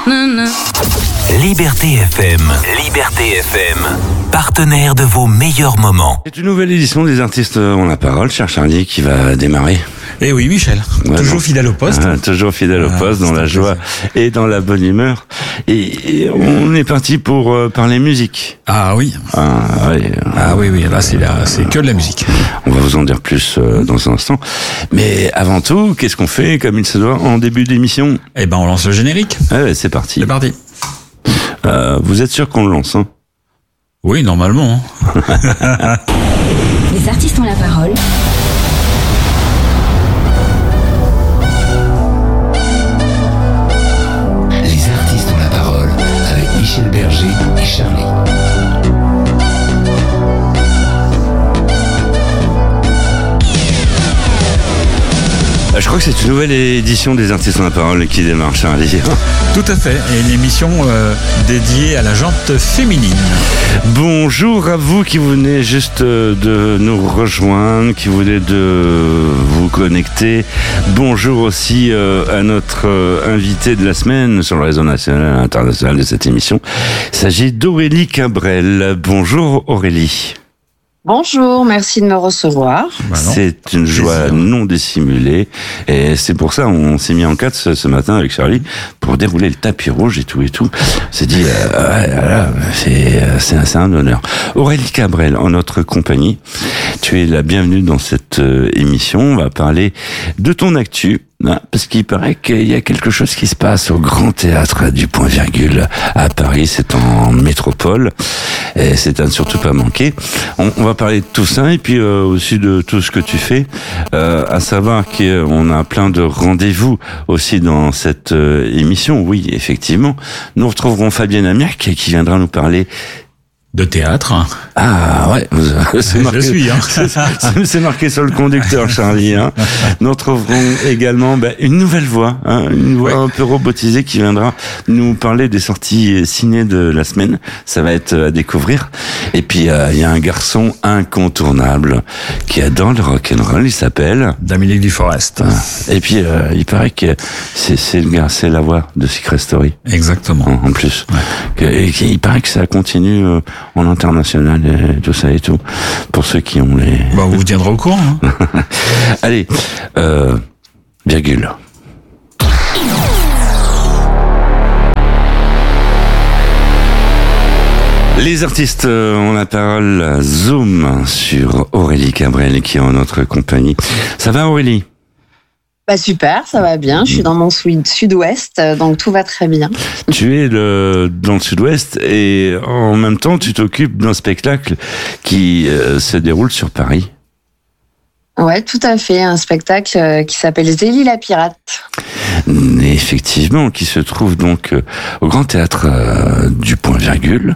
Liberté FM. Liberté FM. Partenaire de vos meilleurs moments. C'est une nouvelle édition des artistes ont la parole. Cher Charlie qui va démarrer. Eh oui, Michel. Toujours fidèle au poste. Toujours fidèle au poste, dans la joie et dans la bonne humeur. Et on est parti pour parler musique. Ah oui. Oui. Là, c'est que de la musique. On va vous en dire plus dans un instant. Mais avant tout, qu'est-ce qu'on fait comme il se doit en début d'émission? Eh ben, on lance le générique. Ouais, c'est parti. C'est parti. Vous êtes sûr qu'on le lance, hein? Oui, normalement. Les artistes ont la parole. Les artistes ont la parole avec Michel Berger et Charlie. Je crois que c'est une nouvelle édition des artistes ont la parole qui démarre, Charlie. Tout à fait. Et une émission dédiée à la jante féminine. Bonjour à vous qui venez juste de nous rejoindre, qui venez de vous connecter. Bonjour aussi à notre invité de la semaine sur le réseau national et international de cette émission. Il s'agit d'Aurélie Cabrel. Bonjour Aurélie. Bonjour, merci de me recevoir. C'est une joie non dissimulée et c'est pour ça qu'on s'est mis en quatre ce matin avec Charlie pour dérouler le tapis rouge et tout. On s'est dit, c'est un honneur. Aurélie Cabrel, en notre compagnie, tu es la bienvenue dans cette émission. On va parler de ton actu. Parce qu'il paraît qu'il y a quelque chose qui se passe au Grand Théâtre du Point Virgule à Paris, c'est en métropole et c'est à ne surtout pas manquer. On va parler de tout ça et puis aussi de tout ce que tu fais, à savoir qu'on a plein de rendez-vous aussi dans cette émission. Oui, effectivement, nous retrouverons Fabienne Amiac qui viendra nous parler de théâtre. Ah ouais, c'est marqué, c'est marqué sur le conducteur, Charlie. Nous retrouverons également une nouvelle voix, une voix un peu robotisée qui viendra nous parler des sorties ciné de la semaine. Ça va être à découvrir. Et puis il y a un garçon incontournable qui adore le rock'n'roll. Il s'appelle Dominique Duforest. Et puis il paraît que c'est le gars, c'est la voix de Secret Story. Exactement. En plus, et il paraît que ça continue en international et tout ça et tout, pour ceux qui ont les... on vous tiendra au courant. Allez, virgule. Les artistes ont la parole. Zoom sur Aurélie Cabrel qui est en notre compagnie. Ça va Aurélie? Super, ça va bien. Je suis dans mon sud-ouest, donc tout va très bien. Tu es dans le sud-ouest et en même temps, tu t'occupes d'un spectacle qui se déroule sur Paris. Ouais, tout à fait. Un spectacle qui s'appelle Zélie la pirate. Effectivement, qui se trouve donc au Grand Théâtre du Point Virgule.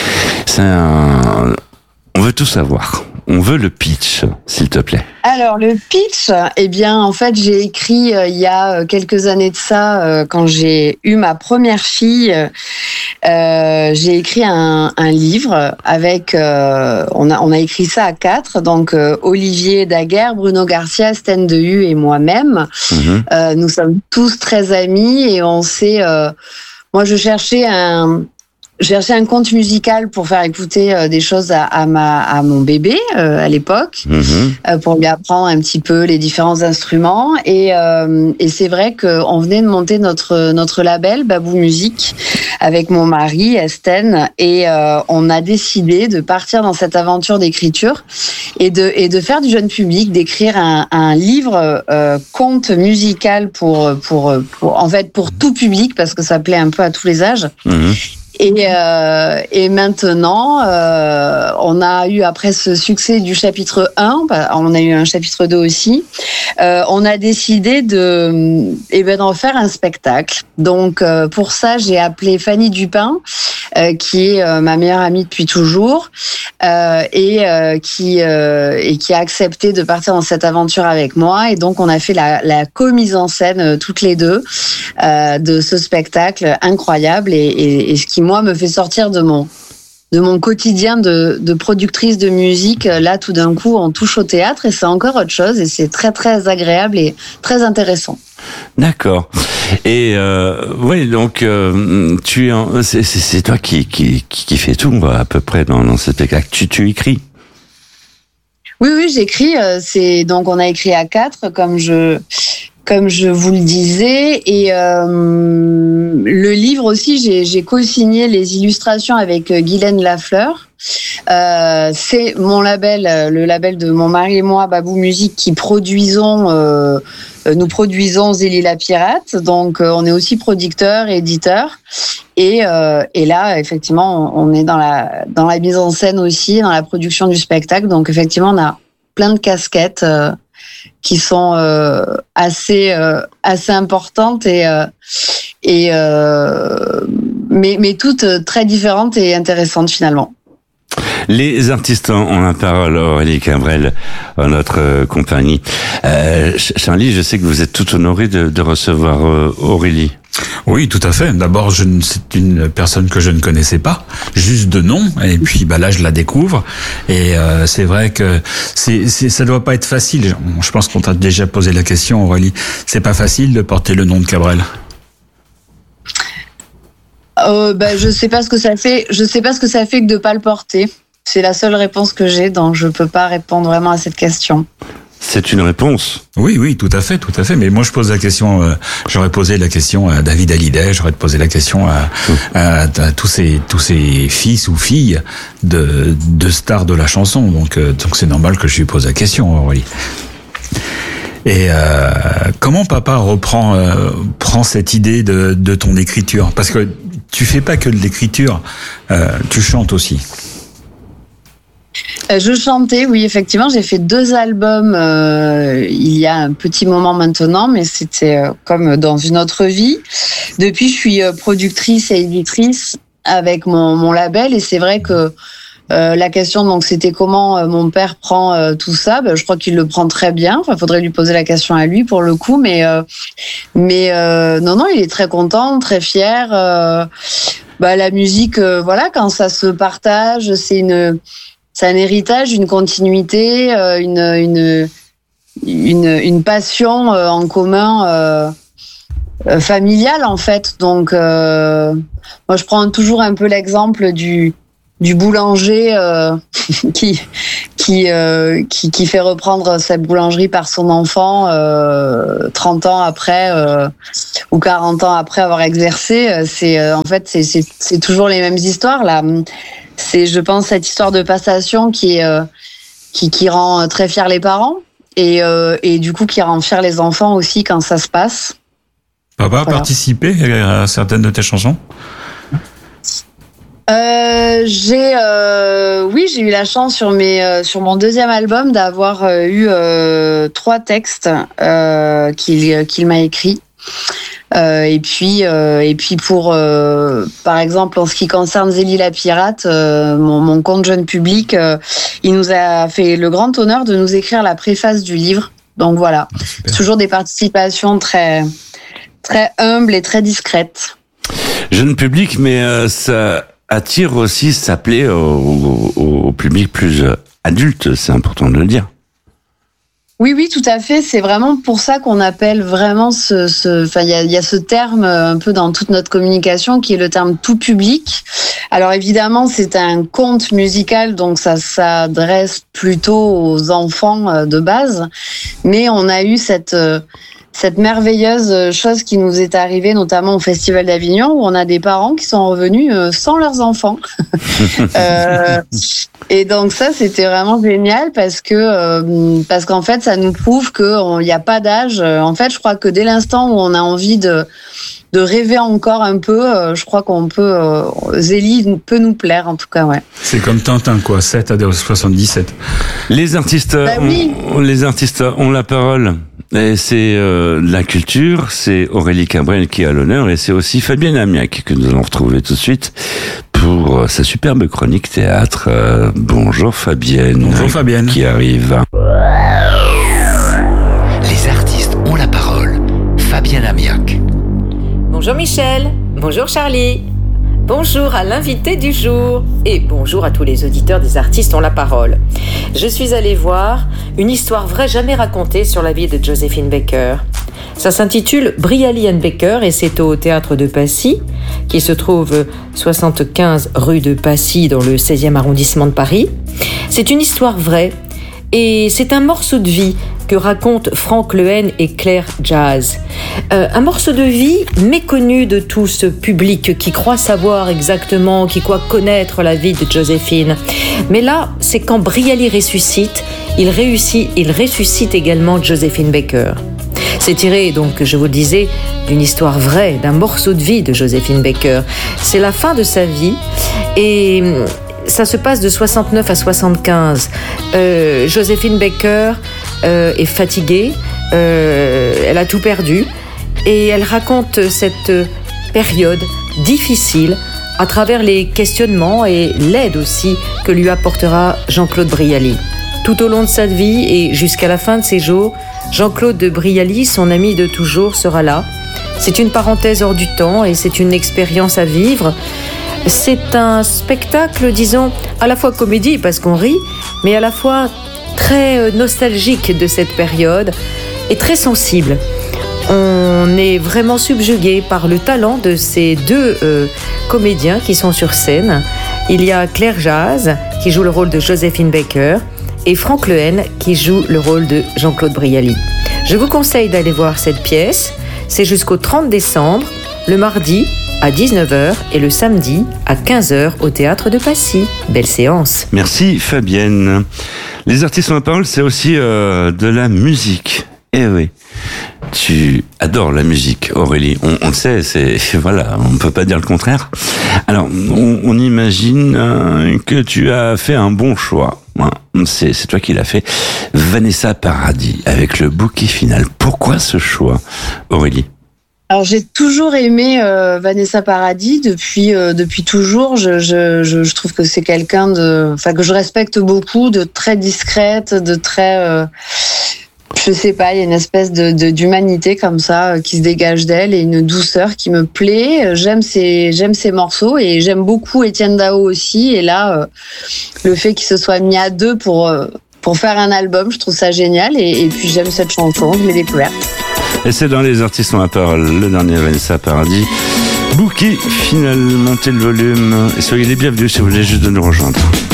On veut tout savoir. On veut le pitch, s'il te plaît. Alors, le pitch, en fait, j'ai écrit il y a quelques années de ça, quand j'ai eu ma première fille, j'ai écrit un livre avec, on a écrit ça à 4, donc Olivier Daguerre, Bruno Garcia, Stène Dehu et moi-même. Nous sommes tous très amis et on s'est... moi, je cherchais un conte musical pour faire écouter des choses à mon bébé à l'époque, pour lui apprendre un petit peu les différents instruments. Et c'est vrai qu'on venait de monter notre label Babou Musique avec mon mari Estène, et on a décidé de partir dans cette aventure d'écriture et de faire du jeune public, d'écrire un livre conte musical pour tout public, parce que ça plaît un peu à tous les âges. Et maintenant, on a eu, après ce succès du chapitre 1, on a eu un chapitre 2 aussi, on a décidé d'en faire un spectacle. Donc, pour ça, j'ai appelé Fanny Dupin, qui est ma meilleure amie depuis toujours, et qui a accepté de partir dans cette aventure avec moi. Et donc, on a fait la co-mise en scène toutes les deux de ce spectacle incroyable, et ce qui, moi, me fait sortir de mon quotidien de productrice de musique. Là, tout d'un coup, on touche au théâtre et c'est encore autre chose, et c'est très, très agréable et très intéressant. D'accord. Et oui, donc c'est toi qui fais tout à peu près dans ce spectacle. Tu écris. Oui, j'écris. Donc on a écrit à 4, comme je vous le disais, et le livre aussi, j'ai co-signé les illustrations avec Guylaine Lafleur. C'est mon label, le label de mon mari et moi, Babou Musique, qui nous produisons Zélie la Pirate. Donc on est aussi producteur et éditeur. Et là, effectivement, on est dans la mise en scène aussi, dans la production du spectacle. Donc effectivement, on a plein de casquettes qui sont assez importantes mais toutes très différentes et intéressantes finalement. Les artistes ont la parole. Aurélie Cabrel, notre compagnie. Charlie, je sais que vous êtes tout honoré de recevoir Aurélie. Oui, tout à fait. D'abord, c'est une personne que je ne connaissais pas, juste de nom, et puis là je la découvre. Et c'est vrai que ça doit pas être facile. Je pense qu'on t'a déjà posé la question, Aurélie. C'est pas facile de porter le nom de Cabrel. Je sais pas ce que ça fait. Je sais pas ce que ça fait que de pas le porter. C'est la seule réponse que j'ai, donc je peux pas répondre vraiment à cette question. C'est une réponse. Oui, tout à fait. Mais moi, je pose la question. J'aurais posé la question à David Hallyday. J'aurais posé la question à tous ces fils ou filles de stars de la chanson. Donc c'est normal que je lui pose la question, Aurélie. Et comment papa prend cette idée de ton écriture? Parce que tu fais pas que de l'écriture, tu chantes aussi. Je chantais, oui, effectivement. J'ai fait 2 albums il y a un petit moment maintenant, mais c'était comme dans une autre vie. Depuis, je suis productrice et éditrice avec mon label, et c'est vrai que la question, donc, c'était comment mon père prend tout ça. Je crois qu'il le prend très bien. Enfin, faudrait lui poser la question à lui pour le coup, mais non, il est très content, très fier. La musique, quand ça se partage, c'est un héritage, une continuité, une passion en commun familiale en fait. Donc moi je prends toujours un peu l'exemple du boulanger qui fait reprendre sa boulangerie par son enfant 30 ans après ou 40 ans après avoir exercé. C'est toujours les mêmes histoires là. C'est, je pense, cette histoire de passation qui rend très fiers les parents et du coup qui rend fiers les enfants aussi quand ça se passe. Papa a participé à certaines de tes chansons? J'ai eu la chance sur mon 2e album d'avoir eu 3 textes qu'il m'a écrits. Et puis pour par exemple en ce qui concerne Zélie la Pirate, mon compte jeune public, il nous a fait le grand honneur de nous écrire la préface du livre. Donc voilà, c'est toujours des participations très très humbles et très discrètes. Jeune public, mais ça attire aussi, ça plaît au public plus adulte, c'est important de le dire. Oui, tout à fait. C'est vraiment pour ça qu'on appelle vraiment il y a ce terme un peu dans toute notre communication qui est le terme tout public. Alors évidemment, c'est un conte musical, donc ça s'adresse plutôt aux enfants de base. Mais on a eu cette merveilleuse chose qui nous est arrivée, notamment au Festival d'Avignon, où on a des parents qui sont revenus sans leurs enfants. Et donc ça, c'était vraiment génial parce qu'en fait, ça nous prouve qu'il n'y a pas d'âge. En fait, je crois que dès l'instant où on a envie de rêver encore un peu, je crois qu'on peut... Zélie peut nous plaire, en tout cas, ouais. C'est comme Tintin, quoi, 7 à 77. Les artistes, les artistes ont la parole. Et c'est la culture, c'est Aurélie Cabrel qui a l'honneur, et c'est aussi Fabienne Amiac que nous allons retrouver tout de suite pour sa superbe chronique théâtre. Bonjour Fabienne. Bonjour Fabienne. Qui arrive. Les artistes ont la parole. Fabienne Amiac. Bonjour Michel, bonjour Charlie, bonjour à l'invité du jour et bonjour à tous les auditeurs des artistes ont la parole. Je suis allée voir une histoire vraie jamais racontée sur la vie de Joséphine Baker. Ça s'intitule Brialy and Baker et c'est au Théâtre de Passy, qui se trouve 75 rue de Passy dans le 16e arrondissement de Paris. C'est une histoire vraie et c'est un morceau de vie que racontent Franck Lehen et Claire Jazz. Un morceau de vie méconnu de tout ce public qui croit savoir exactement, qui croit connaître la vie de Joséphine. Mais là, c'est quand Brialy ressuscite, il ressuscite également Joséphine Baker. C'est tiré, donc, je vous le disais, d'une histoire vraie, d'un morceau de vie de Joséphine Baker. C'est la fin de sa vie et ça se passe de 69 à 75. Joséphine Baker est fatiguée, elle a tout perdu et elle raconte cette période difficile à travers les questionnements et l'aide aussi que lui apportera Jean-Claude Brialy. Tout au long de sa vie et jusqu'à la fin de ses jours, Jean-Claude Brialy, son ami de toujours, sera là. C'est une parenthèse hors du temps et c'est une expérience à vivre. C'est un spectacle, disons, à la fois comédie parce qu'on rit, mais à la fois très nostalgique de cette période et très sensible. On est vraiment subjugué par le talent de ces deux comédiens qui sont sur scène. Il y a Claire Jazz qui joue le rôle de Joséphine Baker et Franck Lehen qui joue le rôle de Jean-Claude Brialy. Je vous conseille d'aller voir cette pièce. C'est jusqu'au 30 décembre, le mardi à 19h et le samedi à 15h au Théâtre de Passy. Belle séance. Merci Fabienne. Les artistes ont la parole, c'est aussi de la musique. Eh oui, tu adores la musique, Aurélie. On le sait, voilà, on ne peut pas dire le contraire. Alors, on imagine que tu as fait un bon choix. C'est toi qui l'as fait. Vanessa Paradis, avec le bouquet final. Pourquoi ce choix, Aurélie ? Alors j'ai toujours aimé Vanessa Paradis depuis toujours. Je trouve que c'est quelqu'un que je respecte beaucoup, de très discrète, de très je sais pas, il y a une espèce d'humanité comme ça qui se dégage d'elle et une douceur qui me plaît. J'aime ses morceaux et j'aime beaucoup Étienne Dao aussi. Et là, le fait qu'ils se soient mis à deux pour faire un album, je trouve ça génial. Et puis j'aime cette chanson, je l'ai découverte. Et c'est dans Les artistes ont la parole, le dernier Vanessa Paradis. Bouquet final, montez le volume et soyez les bienvenus si vous voulez juste de nous rejoindre.